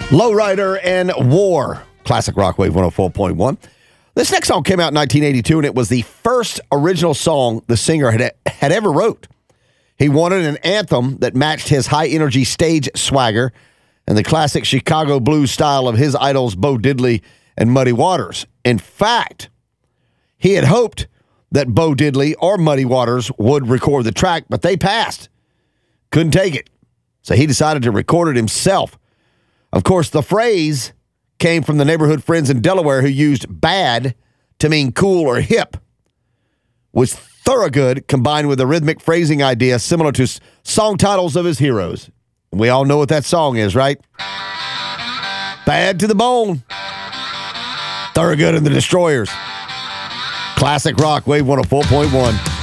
Lowrider and War, classic rock wave 104.1. This next song came out in 1982, and it was the first original song the singer had ever wrote. He wanted an anthem that matched his high-energy stage swagger and the classic Chicago blues style of his idols Bo Diddley and Muddy Waters. In fact, he had hoped that Bo Diddley or Muddy Waters would record the track, but they passed. Couldn't take it. So he decided to record it himself. Of course, the phrase came from the neighborhood friends in Delaware who used bad to mean cool or hip. Was Thorogood combined with a rhythmic phrasing idea similar to song titles of his heroes. And we all know what that song is, right? Bad to the Bone. Thorogood and the Destroyers. Classic rock, wave 104.1.